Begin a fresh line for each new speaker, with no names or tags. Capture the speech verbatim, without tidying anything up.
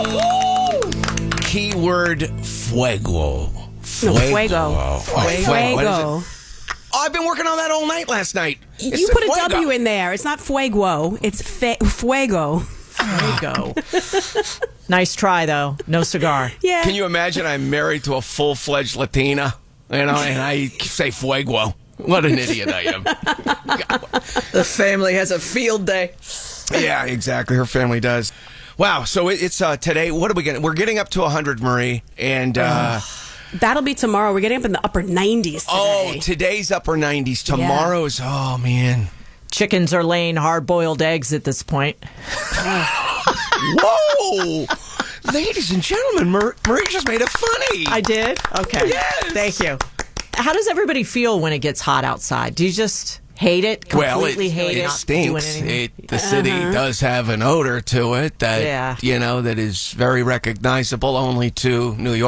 Keyword fuego.
No,
Fuego.
fuego.
Oh,
Fuego.
What is it? Oh, I've been working on that all night last night. It's
You
the
put a
fuego.
W in there. It's not fuego. It's fe- fuego.
There you go. Nice try, though. No cigar.
Yeah.
Can you imagine I'm married to a full-fledged Latina, you know, and I say fuego? What an idiot I am.
The family has a field day.
Yeah, exactly. Her family does. Wow. So it, it's uh, today. What are we getting? We're getting up to one hundred, Marie. And uh,
That'll be tomorrow. We're getting up in the upper nineties today.
oh, today's upper nineties. Tomorrow's, oh, man.
Chickens are laying hard-boiled eggs at this point.
Whoa. Ladies and gentlemen, Mar- Marie just made it funny.
I did? Okay.
Yes.
Thank you. How does everybody feel when it gets hot outside? Do you just hate it? Completely
well, it,
hate it?
it
not doing
stinks.
anything?
It, the city does have an odor to it that,
Yeah.
you know, that is very recognizable only to New York.